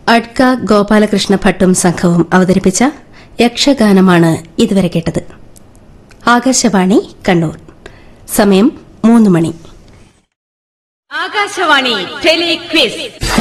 അഡ്ക ഗോപാലകൃഷ്ണ ഭട്ടും സംഘവും അവതരിപ്പിച്ച യക്ഷഗാനമാണ് ഇതുവരെ കേട്ടത്. ആകാശവാണി കണ്ണൂർ. സമയം 3 മണി. ആകാശവാണി ടെലിക്വിസ്.